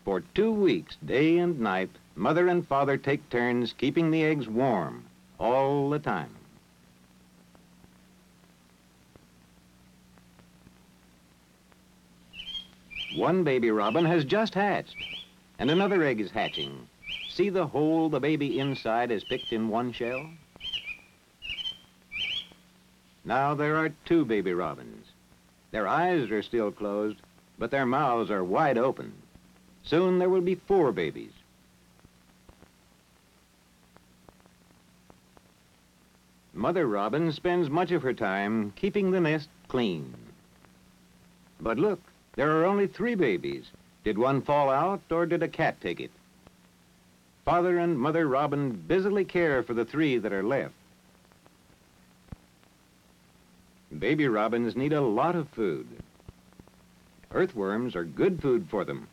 For 2 weeks, day and night, mother and father take turns keeping the eggs warm all the time. One baby robin has just hatched, and another egg is hatching. See the hole the baby inside is picked in one shell? Now there are 2 baby robins. Their eyes are still closed, but their mouths are wide open. Soon there will be 4 babies. Mother robin spends much of her time keeping the nest clean. But look, there are only 3 babies. Did one fall out, or did a cat take it? Father and mother robin busily care for the 3 that are left. Baby robins need a lot of food. Earthworms are good food for them.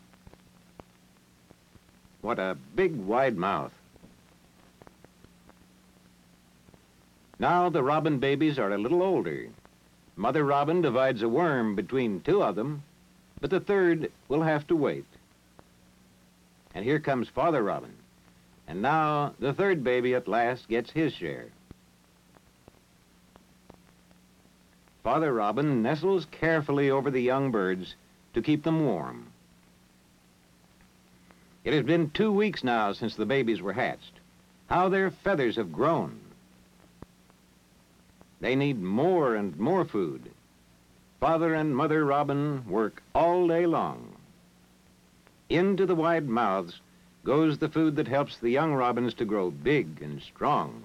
What a big, wide mouth. Now the robin babies are a little older. Mother robin divides a worm between 2 of them, but the 3rd will have to wait. And here comes Father robin. And now the 3rd baby at last gets his share. Father robin nestles carefully over the young birds to keep them warm. It has been 2 weeks now since the babies were hatched. How their feathers have grown. They need more and more food. Father and mother robin work all day long. Into the wide mouths goes the food that helps the young robins to grow big and strong.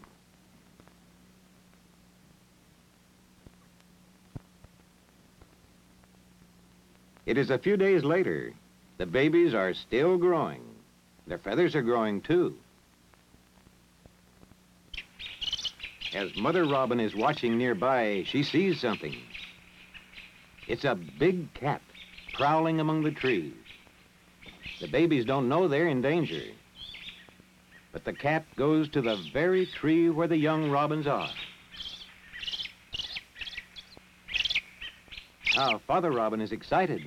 It is a few days later. The babies are still growing. Their feathers are growing too. As mother robin is watching nearby, she sees something. It's a big cat prowling among the trees. The babies don't know they're in danger. But the cat goes to the very tree where the young robins are. Now, Father robin is excited.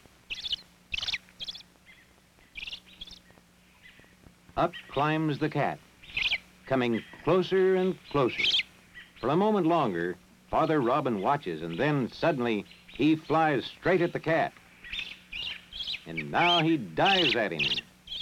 Up climbs the cat, coming closer and closer. For a moment longer, Father robin watches, and then suddenly he flies straight at the cat. And now he dives at him.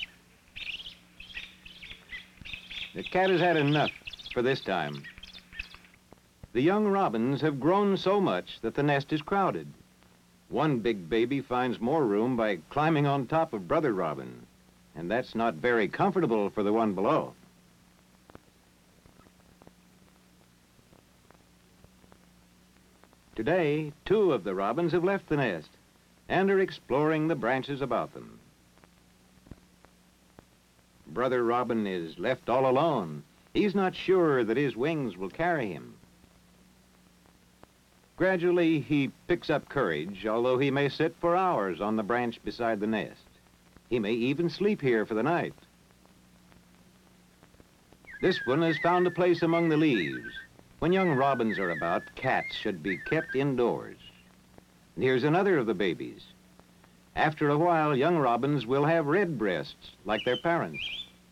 The cat has had enough for this time. The young robins have grown so much that the nest is crowded. One big baby finds more room by climbing on top of brother robin, and that's not very comfortable for the one below. Today, 2 of the robins have left the nest and are exploring the branches about them. Brother robin is left all alone. He's not sure that his wings will carry him. Gradually, he picks up courage, although he may sit for hours on the branch beside the nest. He may even sleep here for the night. This one has found a place among the leaves. When young robins are about, cats should be kept indoors. And here's another of the babies. After a while, young robins will have red breasts, like their parents.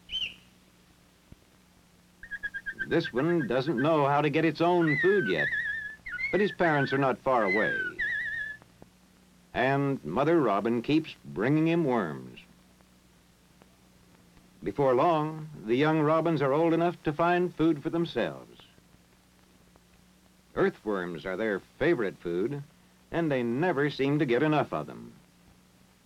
This one doesn't know how to get its own food yet, but his parents are not far away. And mother robin keeps bringing him worms. Before long, the young robins are old enough to find food for themselves. Earthworms are their favorite food, and they never seem to get enough of them.